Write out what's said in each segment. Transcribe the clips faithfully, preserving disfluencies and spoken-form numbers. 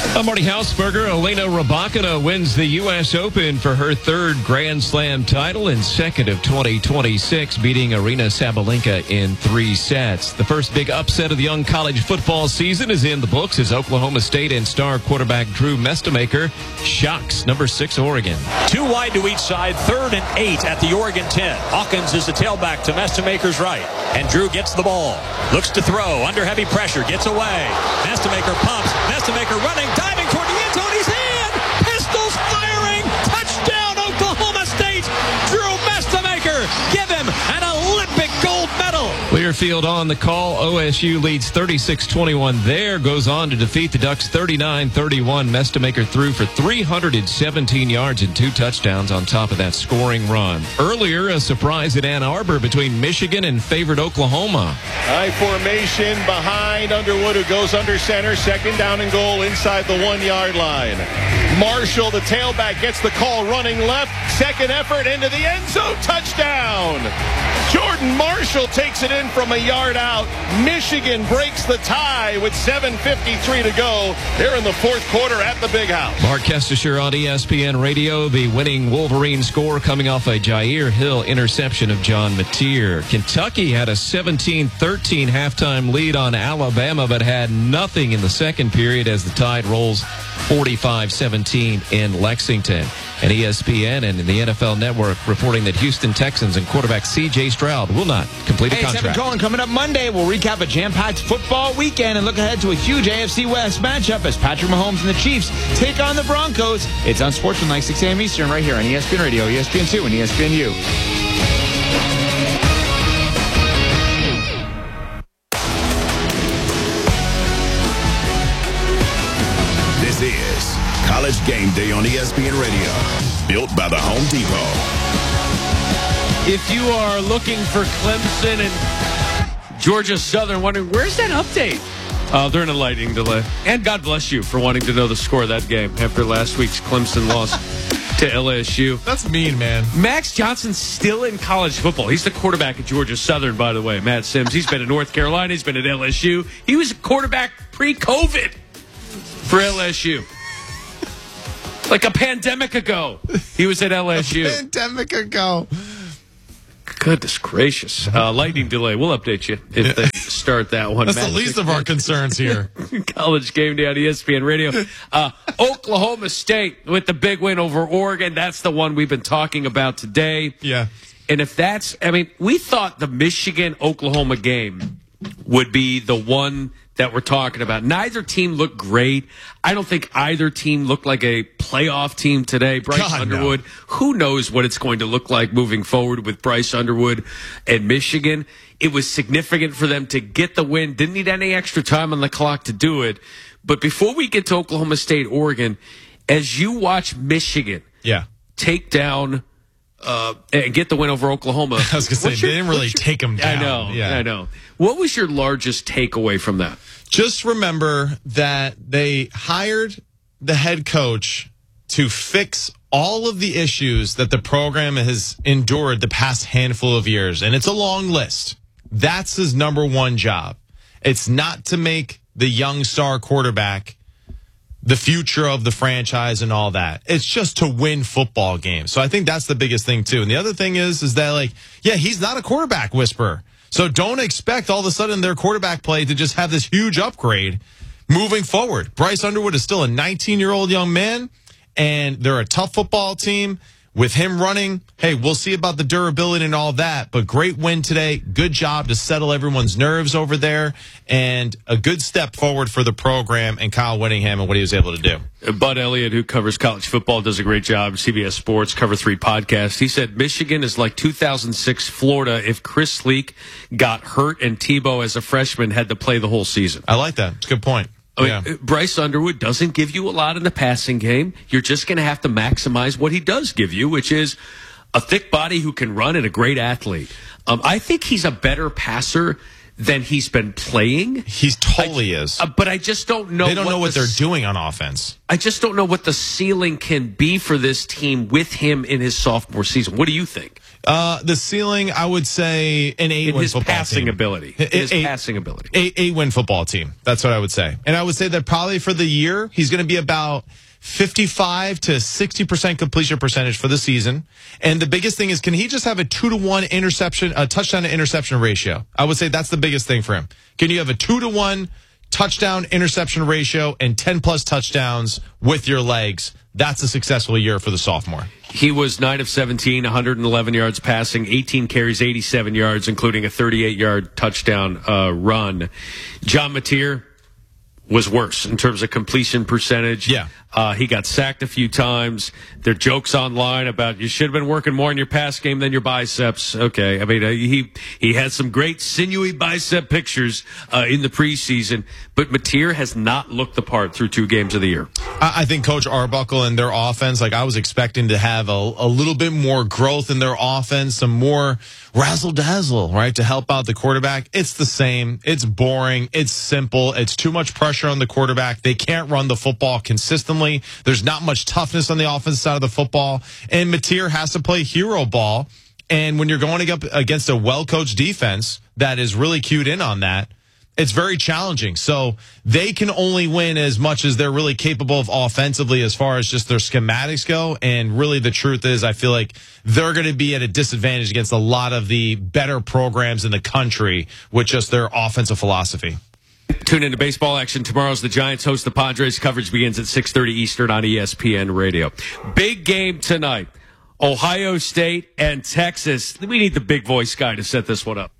I'm Marty Hausberger. Elena Rybakina wins the U S Open for her third Grand Slam title and second of twenty twenty-six, beating Aryna Sabalenka in three sets. The first big upset of the young college football season is in the books as Oklahoma State and star quarterback Drew Mestemaker shocks number six Oregon. Two wide to each side, third and eight at the Oregon ten. Hawkins is the tailback to Mestemaker's right, and Drew gets the ball. Looks to throw, under heavy pressure, gets away. Mestemaker pumps, Mestemaker running, diving toward the end zone. He's in! Pistols firing! Touchdown, Oklahoma State! Drew Mestemaker! Give him an Olympic gold medal! Learfield on the call. O S U leads thirty-six twenty-one there. Goes on to defeat the Ducks thirty-nine thirty-one. Mestemaker threw for three hundred seventeen yards and two touchdowns on top of that scoring run. Earlier, a surprise at Ann Arbor between Michigan and favored Oklahoma. High formation behind Underwood, who goes under center. Second down and goal inside the one-yard line. Marshall, the tailback, gets the call running left. Second effort into the end zone. Touchdown! Jordan Marshall takes it in from a yard out. Michigan breaks the tie with seven fifty-three to go. They're in the fourth quarter at the Big House. Mark Kestisher on E S P N Radio. The winning Wolverine score coming off a Jair Hill interception of John Mateer. Kentucky had a seventeen thirteen halftime lead on Alabama, but had nothing in the second period as the Tide rolls forty-five seventeen in Lexington. And E S P N and the N F L Network reporting that Houston Texans and quarterback C J Stroud will not complete a hey, contract. Seven Cohen coming up Monday. We'll recap a jam-packed football weekend and look ahead to a huge A F C West matchup as Patrick Mahomes and the Chiefs take on the Broncos. It's on Sportsmanlike, six a.m. Eastern, right here on E S P N Radio, E S P N two, and E S P N U. This is College Game Day on E S P N Radio, built by the Home Depot. If you are looking for Clemson and Georgia Southern, wondering, where's that update? Uh, they're in a lightning delay. And God bless you for wanting to know the score of that game after last week's Clemson loss to L S U. That's mean, man. Max Johnson's still in college football. He's the quarterback at Georgia Southern, by the way, Matt Sims. He's been at North Carolina. He's been at L S U. He was a quarterback pre-COVID for L S U. Like a pandemic ago, he was at L S U. A pandemic ago. Goodness gracious. Uh, lightning delay. We'll update you if they start that one. That's Matt. the least of our concerns here. College Game Day on E S P N Radio. Uh, Oklahoma State with the big win over Oregon. That's the one we've been talking about today. Yeah. And if that's, I mean, we thought the Michigan-Oklahoma game would be the one that we're talking about. Neither team looked great. I don't think either team looked like a playoff team today. Bryce God, Underwood, no. Who knows what it's going to look like moving forward with Bryce Underwood and Michigan. It was significant for them to get the win. Didn't need any extra time on the clock to do it. But before we get to Oklahoma State, Oregon, as you watch Michigan yeah. take down uh, and get the win over Oklahoma. I was going to say, your, they didn't really your, take them down. I know, yeah. I know. What was your largest takeaway from that? Just remember that they hired the head coach to fix all of the issues that the program has endured the past handful of years. And it's a long list. That's his number one job. It's not to make the young star quarterback the future of the franchise and all that. It's just to win football games. So I think that's the biggest thing, too. And the other thing is, is that, like, yeah, he's not a quarterback whisperer. So don't expect all of a sudden their quarterback play to just have this huge upgrade moving forward. Bryce Underwood is still a nineteen-year-old young man, and they're a tough football team. With him running, hey, we'll see about the durability and all that, but great win today. Good job to settle everyone's nerves over there, and a good step forward for the program and Kyle Whittingham and what he was able to do. Bud Elliott, who covers college football, does a great job. C B S Sports, Cover three podcast. He said Michigan is like two thousand six Florida if Chris Sleek got hurt and Tebow as a freshman had to play the whole season. I like that. It's a good point. I mean, yeah. Bryce Underwood doesn't give you a lot in the passing game. You're just going to have to maximize what he does give you, which is a thick body who can run and a great athlete. Um, I think he's a better passer than he's been playing. He totally I, is. Uh, but I just don't know. They don't what know what the, they're doing on offense. I just don't know what the ceiling can be for this team with him in his sophomore season. What do you think? Uh, the ceiling, I would say, an eight-win in his football passing team. ability. In his eight, passing ability. Eight, eight-win football team. That's what I would say. And I would say that probably for the year, he's going to be about fifty-five to sixty percent completion percentage for the season. And the biggest thing is, can he just have a two to one interception, a touchdown to interception ratio? I would say that's the biggest thing for him. Can you have a two to one touchdown interception ratio and ten plus touchdowns with your legs? That's a successful year for the sophomore. He was nine of seventeen, one hundred eleven yards passing, eighteen carries, eighty-seven yards, including a thirty-eight yard touchdown uh, run. John Mateer was worse in terms of completion percentage. Yeah. Uh, he got sacked a few times. There are jokes online about you should have been working more on your pass game than your biceps. Okay. I mean, uh, he he had some great sinewy bicep pictures uh, in the preseason, but Mateer has not looked the part through two games of the year. I, I think Coach Arbuckle and their offense, like I was expecting to have a, a little bit more growth in their offense, some more razzle-dazzle, right, to help out the quarterback. It's the same. It's boring. It's simple. It's too much pressure on the quarterback. They can't run the football consistently. There's not much toughness on the offensive side of the football. And Mateer has to play hero ball. And when you're going up against a well-coached defense that is really cued in on that, it's very challenging. So they can only win as much as they're really capable of offensively as far as just their schematics go. And really the truth is I feel like they're going to be at a disadvantage against a lot of the better programs in the country with just their offensive philosophy. Tune into baseball action tomorrow as the Giants host the Padres. Coverage begins at six thirty Eastern on E S P N Radio. Big game tonight. Ohio State and Texas. We need the big voice guy to set this one up.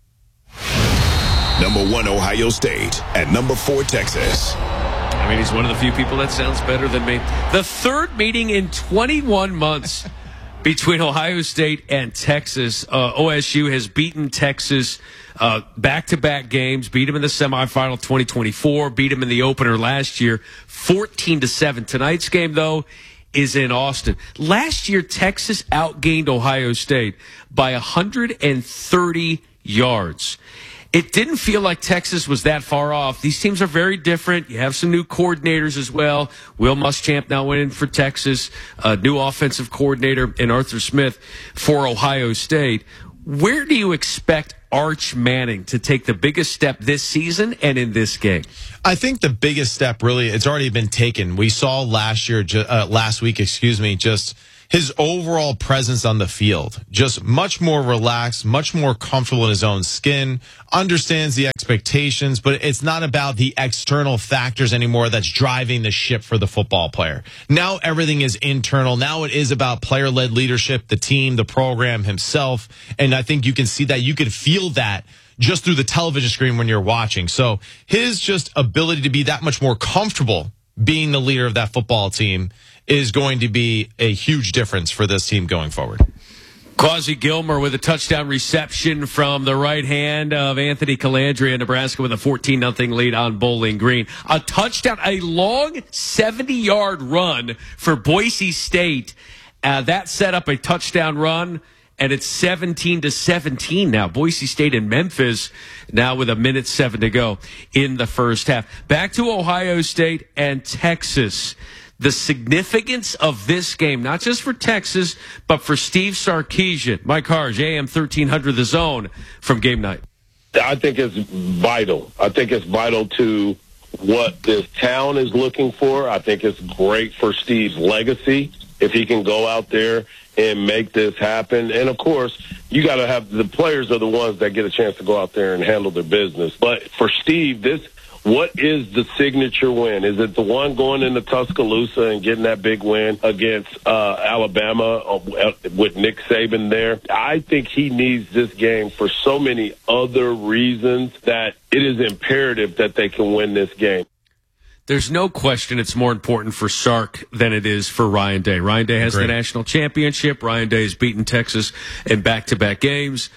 Number one, Ohio State. At number four, Texas. I mean, he's one of the few people that sounds better than me. The third meeting in twenty-one months between Ohio State and Texas. Uh, O S U has beaten Texas uh, back-to-back games, beat them in the semifinal twenty twenty-four, beat them in the opener last year, fourteen to seven. Tonight's game, though, is in Austin. Last year, Texas outgained Ohio State by one hundred thirty yards. It didn't feel like Texas was that far off. These teams are very different. You have some new coordinators as well. Will Muschamp now went in for Texas, a new offensive coordinator, and Arthur Smith for Ohio State. Where do you expect Arch Manning to take the biggest step this season and in this game? I think the biggest step, really, it's already been taken. We saw last year, uh, last week, excuse me, just his overall presence on the field, just much more relaxed, much more comfortable in his own skin, understands the expectations, but it's not about the external factors anymore that's driving the ship for the football player. Now everything is internal. Now it is about player-led leadership, the team, the program, himself. And I think you can see that. You can feel that just through the television screen when you're watching. So his just ability to be that much more comfortable being the leader of that football team is going to be a huge difference for this team going forward. Quasi Gilmer with a touchdown reception from the right hand of Anthony Calandria, Nebraska with a fourteen nothing lead on Bowling Green. A touchdown, a long seventy-yard run for Boise State. Uh, that set up a touchdown run, and it's seventeen to seventeen now. Boise State and Memphis now with a minute seven to go in the first half. Back to Ohio State and Texas. The significance of this game, not just for Texas, but for Steve Sarkisian. Mike Harge, A M thirteen hundred The Zone from game night. I think it's vital. I think it's vital to what this town is looking for. I think it's great for Steve's legacy if he can go out there and make this happen. And, of course, you got to have the players are the ones that get a chance to go out there and handle their business. But for Steve, this what is the signature win? Is it the one going into Tuscaloosa and getting that big win against uh, Alabama with Nick Saban there? I think he needs this game for so many other reasons that it is imperative that they can win this game. There's no question it's more important for Sark than it is for Ryan Day. Ryan Day has Great. the national championship. Ryan Day has beaten Texas in back-to-back games.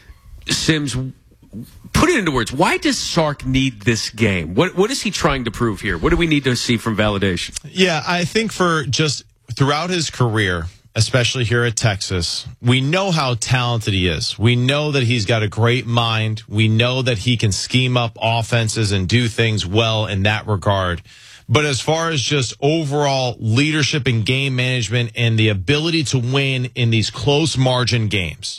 Sims, put it into words. Why does Sark need this game? What What is he trying to prove here? What do we need to see from validation? Yeah, I think for just throughout his career, especially here at Texas, we know how talented he is. We know that he's got a great mind. We know that he can scheme up offenses and do things well in that regard. But as far as just overall leadership and game management and the ability to win in these close margin games,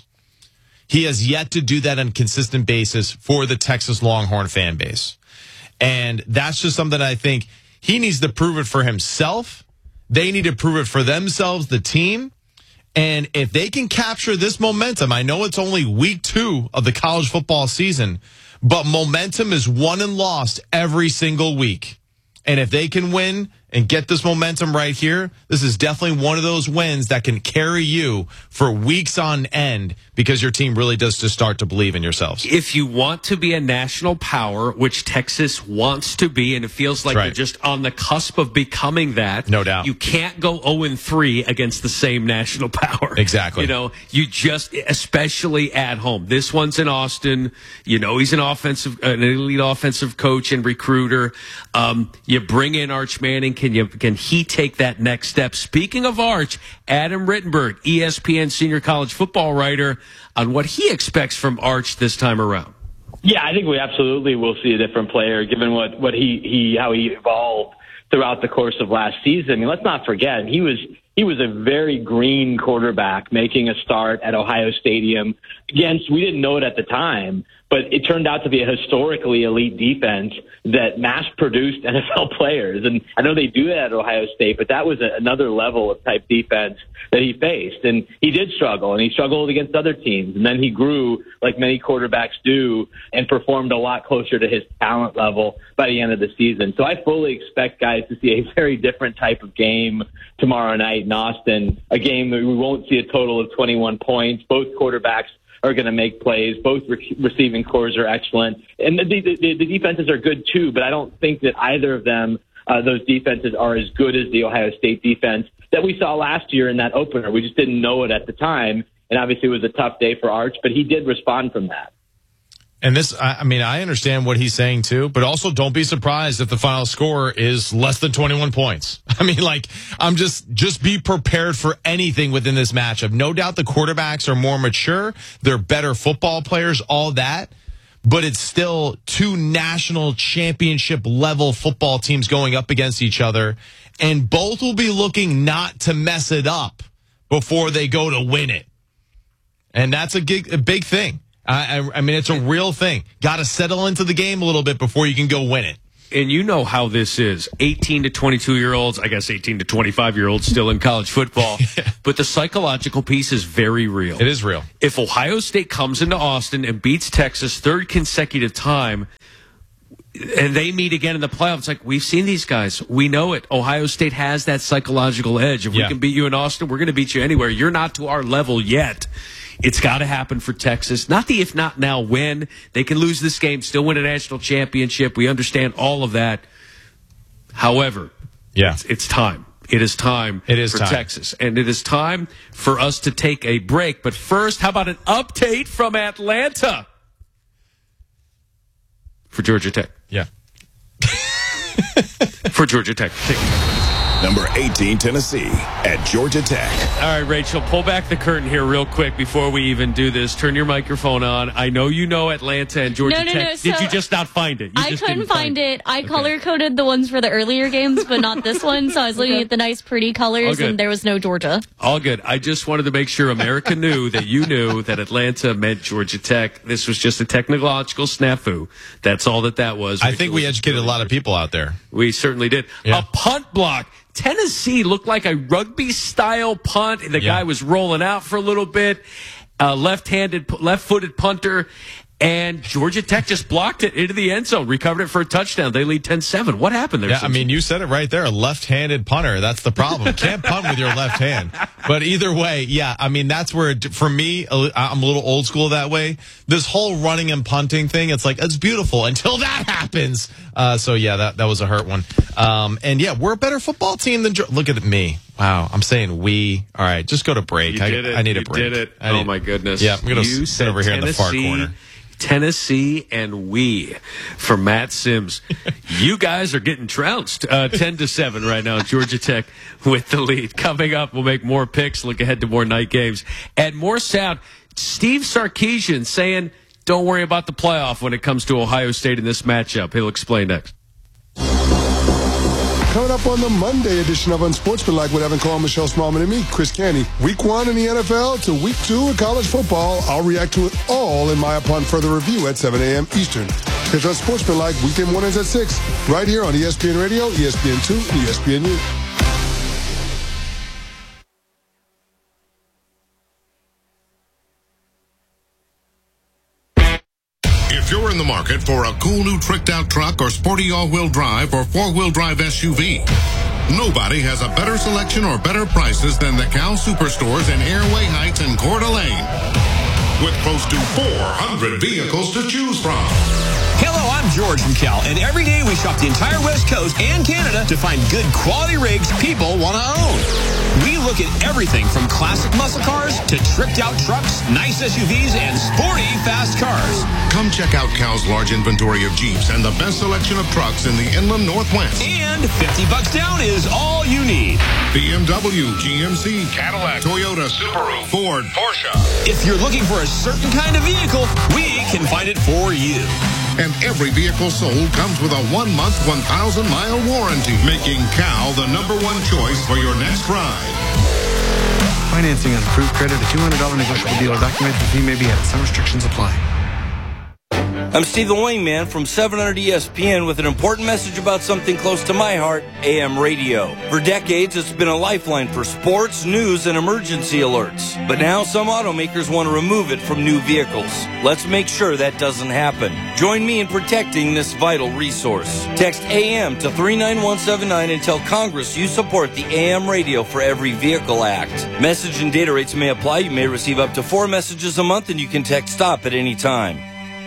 he has yet to do that on a consistent basis for the Texas Longhorn fan base. And that's just something I think he needs to prove it for himself. They need to prove it for themselves, the team. And if they can capture this momentum, I know it's only week two of the college football season, but momentum is won and lost every single week. And if they can win and get this momentum right here, this is definitely one of those wins that can carry you for weeks on end because your team really does just start to believe in yourselves. If you want to be a national power, which Texas wants to be, and it feels like Right. they're just on the cusp of becoming that, No doubt. you can't go oh and three against the same national power. Exactly. You know, you just, especially at home. This one's in Austin. You know, he's an offensive, an elite offensive coach and recruiter. Um, you bring in Arch Manning. Can you, can he take that next step? Speaking of Arch, Adam Rittenberg, E S P N senior college football writer, on what he expects from Arch this time around. Yeah, I think we absolutely will see a different player given what, what he, he, how he evolved throughout the course of last season. I mean, let's not forget, he was, he was a very green quarterback making a start at Ohio Stadium against, we didn't know it at the time, but it turned out to be a historically elite defense that mass-produced N F L players. And I know they do that at Ohio State, but that was a, another level of type defense that he faced. And he did struggle, and he struggled against other teams. And then he grew, like many quarterbacks do, and performed a lot closer to his talent level by the end of the season. So I fully expect guys to see a very different type of game tomorrow night in Austin, a game that we won't see a total of twenty-one points. Both quarterbacks are going to make plays. Both re- receiving cores are excellent. And the, the, the defenses are good too, but I don't think that either of them, uh, those defenses are as good as the Ohio State defense that we saw last year in that opener. We just didn't know it at the time. And obviously it was a tough day for Arch, but he did respond from that. And this, I I mean, I understand what he's saying too, but also don't be surprised if the final score is less than twenty-one points. I mean, like, I'm just, just be prepared for anything within this matchup. No doubt the quarterbacks are more mature. They're better football players, all that, but it's still two national championship level football teams going up against each other, and both will be looking not to mess it up before they go to win it. And that's a, gig, a big thing. I, I, I mean, it's a real thing. Got to settle into the game a little bit before you can go win it. And you know how this is. eighteen to twenty-two year olds, I guess eighteen to twenty-five year olds still in college football. Yeah. But the psychological piece is very real. It is real. If Ohio State comes into Austin and beats Texas third consecutive time, and they meet again in the playoffs, it's like, we've seen these guys. We know it. Ohio State has that psychological edge. If yeah. we can beat you in Austin, we're going to beat you anywhere. You're not to our level yet. It's got to happen for Texas. Not the if not now when. They can lose this game, still win a national championship. We understand all of that. However, yeah. it's, it's time. It is time it is for time. Texas. And it is time for us to take a break. But first, how about an update from Atlanta for Georgia Tech? Yeah. For Georgia Tech. Number eighteen, Tennessee at Georgia Tech. All right, Rachel, pull back the curtain here real quick before we even do this. Turn your microphone on. I know you know Atlanta and Georgia no, no, Tech. No, Did so you just not find it? You I just couldn't didn't find it. it. I okay. color-coded the ones for the earlier games, but not this one. So I was looking okay. at the nice, pretty colors, and there was no Georgia. All good. I just wanted to make sure America knew that you knew that Atlanta meant Georgia Tech. This was just a technological snafu. That's all that that was. I Rachel think we educated a lot of people out there. We certainly did. Yeah. A punt block. Tennessee looked like a rugby-style punt. The yeah. guy was rolling out for a little bit, uh, left-handed, left-footed punter, and Georgia Tech just blocked it into the end zone, recovered it for a touchdown. They lead ten seven. What happened there? Yeah, I mean, you said it right there. A left-handed punter. That's the problem. Can't punt with your left hand. But either way, yeah, I mean, that's where, it, for me, I'm a little old school that way. This whole running and punting thing, it's like, it's beautiful until that happens. Uh, so, yeah, that, that was a hurt one. Um, and, yeah, we're a better football team than – look at me. Wow, I'm saying we. All right, just go to break. You I, did it. I need a you break. did it. I need, oh, my goodness. Yeah, I'm going to sit over here in the far corner. Tennessee and we for Matt Sims. You guys are getting trounced. Uh, ten to seven right now. Georgia Tech with the lead. Coming up, we'll make more picks, look ahead to more night games. And more sound, Steve Sarkisian saying, don't worry about the playoff when it comes to Ohio State in this matchup. He'll explain next. Coming up on the Monday edition of Unsportsmanlike with Evan Cole, Michelle Smallman, and me, Chris Canty. Week one in the N F L to week two in college football. I'll react to it all in my upon further review at seven a.m. Eastern. Catch Unsportsmanlike weekend mornings at six, right here on E S P N Radio, E S P N two, and E S P N U. If you're in the market for a cool new tricked-out truck or sporty all-wheel drive or four-wheel drive S U V, nobody has a better selection or better prices than the Cal Superstores in Airway Heights and Coeur d'Alene, with close to four hundred vehicles to choose from. Hello, I'm George from Cal, and every day we shop the entire West Coast and Canada to find good quality rigs people want to own. We look at everything from classic muscle cars to tricked-out trucks, nice S U Vs, and sporty fast cars. Come check out Cal's large inventory of Jeeps and the best selection of trucks in the Inland Northwest. And fifty bucks down is all you need. B M W, G M C, Cadillac, Toyota, Subaru, Ford, Porsche. If you're looking for a certain kind of vehicle, we can find it for you. And every vehicle sold comes with a one-month, one thousand mile warranty, making Cal the number one choice for your next ride. Financing on approved credit, a two hundred dollars negotiable deal or document. The fee may be added. Some restrictions apply. I'm Steve the Wingman from seven hundred E S P N with an important message about something close to my heart, A M radio. For decades, it's been a lifeline for sports, news, and emergency alerts. But now some automakers want to remove it from new vehicles. Let's make sure that doesn't happen. Join me in protecting this vital resource. Text A M to three nine one seven nine and tell Congress you support the A M Radio for Every Vehicle Act. Message and data rates may apply. You may receive up to four messages a month, and you can text STOP at any time.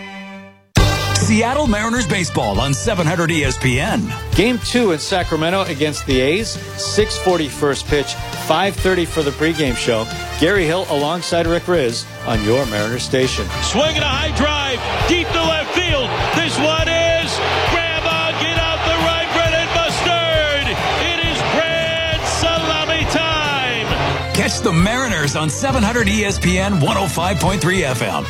Seattle Mariners baseball on seven hundred E S P N. Game two in Sacramento against the A's. six forty first pitch, five thirty for the pregame show. Gary Hill alongside Rick Riz on your Mariners station. Swinging a high drive, deep to left field. This one is Grandma, get out the right, bread and mustard. It is bread salami time. Catch the Mariners on seven hundred E S P N one oh five point three F M.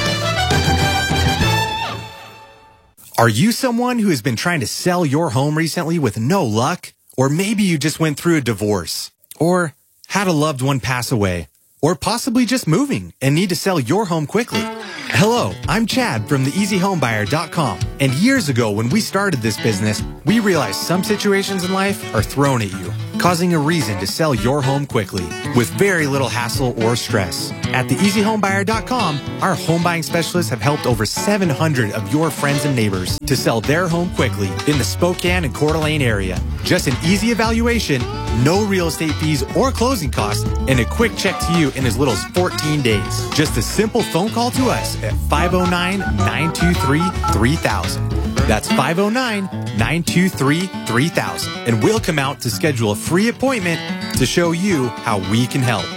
Are you someone who has been trying to sell your home recently with no luck? Or maybe you just went through a divorce, or had a loved one pass away, or possibly just moving and need to sell your home quickly. Hello, I'm Chad from the easy home buyer dot com. And years ago when we started this business, we realized some situations in life are thrown at you, causing a reason to sell your home quickly with very little hassle or stress. At the easy home buyer dot com, our home buying specialists have helped over seven hundred of your friends and neighbors to sell their home quickly in the Spokane and Coeur d'Alene area. Just an easy evaluation, no real estate fees or closing costs, and a quick check to you in as little as fourteen days. Just a simple phone call to us at five oh nine, nine two three, three thousand. That's five oh nine, nine two three, three thousand. And we'll come out to schedule a free appointment to show you how we can help.